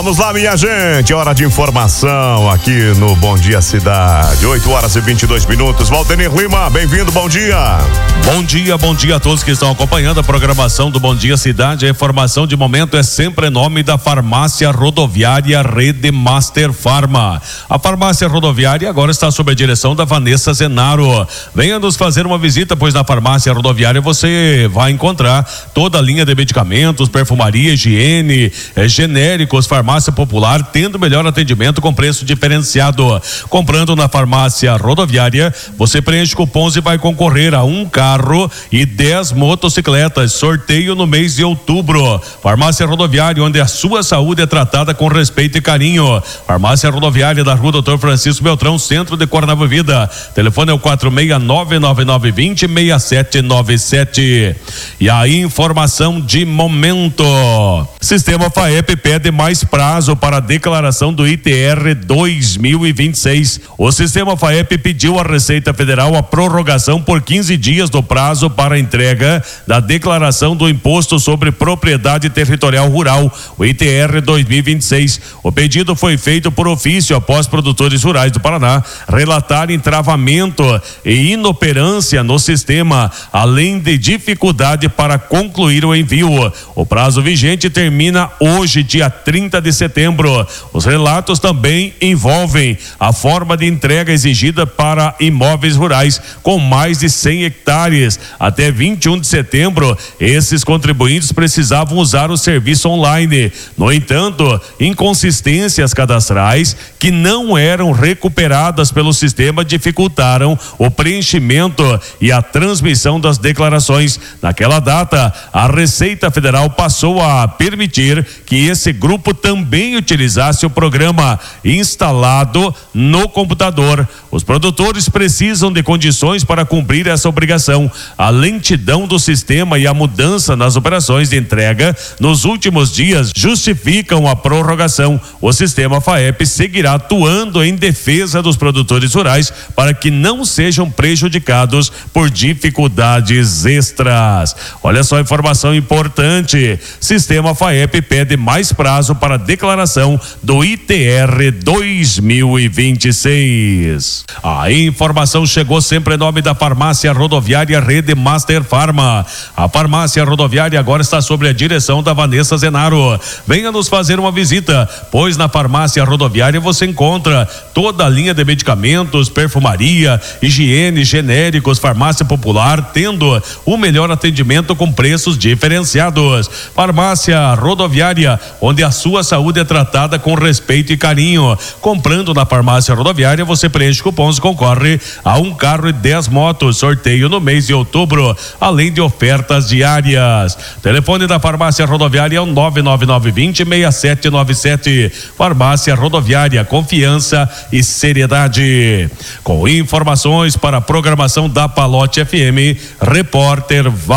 Vamos lá, minha gente, hora de informação aqui no Bom Dia Cidade, 8h22. Valdenir Lima, bem-vindo, bom dia. Bom dia a todos que estão acompanhando a programação do Bom Dia Cidade. A informação de momento é sempre em nome da Farmácia Rodoviária Rede Master Farma. A Farmácia Rodoviária agora está sob a direção da Vanessa Zenaro. Venha nos fazer uma visita, pois na Farmácia Rodoviária você vai encontrar toda a linha de medicamentos, perfumaria, higiene, genéricos, farmácia popular, tendo melhor atendimento com preço diferenciado. Comprando na Farmácia Rodoviária, você preenche cupons e vai concorrer a um carro e 10 motocicletas. Sorteio no mês de outubro. Farmácia Rodoviária, onde a sua saúde é tratada com respeito e carinho. Farmácia Rodoviária da Rua Dr. Francisco Beltrão, centro de Cornava Vida. Telefone é o 469-9920-6797. E a informação de momento. Sistema FAEP pede mais prazo para a declaração do ITR 2026. O Sistema FAEP pediu à Receita Federal a prorrogação por 15 dias do prazo para a entrega da declaração do Imposto sobre Propriedade Territorial Rural, o ITR 2026. O pedido foi feito por ofício após produtores rurais do Paraná relatarem travamento e inoperância no sistema, além de dificuldade para concluir o envio. O prazo vigente termina hoje, dia 30 de setembro. Os relatos também envolvem a forma de entrega exigida para imóveis rurais com mais de 100 hectares. Até 21 de setembro, esses contribuintes precisavam usar o serviço online. No entanto, inconsistências cadastrais que não eram recuperadas pelo sistema dificultaram o preenchimento e a transmissão das declarações. Naquela data, a Receita Federal passou a permitir que esse grupo também utilizasse o programa instalado no computador. Os produtores precisam de condições para cumprir essa obrigação. A lentidão do sistema e a mudança nas operações de entrega nos últimos dias justificam a prorrogação. O sistema FAEP seguirá atuando em defesa dos produtores rurais para que não sejam prejudicados por dificuldades extras. Olha só a informação importante. Sistema FAEP pede mais prazo para a declaração do ITR 2026. A informação chegou sempre em nome da Farmácia Rodoviária Rede Master Farma. A Farmácia Rodoviária agora está sob a direção da Vanessa Zenaro. Venha nos fazer uma visita, pois na Farmácia Rodoviária você encontra toda a linha de medicamentos, perfumaria, higiene, genéricos, farmácia popular, tendo o melhor atendimento com preços diferenciados. Farmácia Rodoviária, onde a sua saúde é tratada com respeito e carinho. Comprando na Farmácia Rodoviária, você preenche cupons e concorre a um carro e 10 motos. Sorteio no mês de outubro, além de ofertas diárias. Telefone da Farmácia Rodoviária é o 99920-6797. Farmácia Rodoviária, confiança e seriedade. Com informações para a programação da Palote FM, repórter